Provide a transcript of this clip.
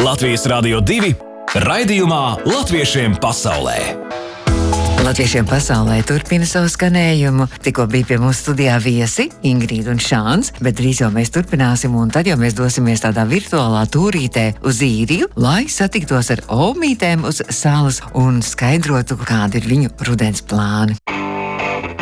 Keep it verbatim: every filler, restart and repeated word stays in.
Latvijas Radio divi raidījumā Latviešiem pasaulē. Latviešiem pasaulē turpina savu skanējumu. Tikko bija pie mūsu studijā viesi Ingrīda un Šāns, bet drīz jau mēs turpināsim, un tad jau mēs dosimies tādā virtuālā tūrītē uz Īriju, lai satiktos ar omītēm uz salas un skaidrotu, kādi ir viņu rudens plāni.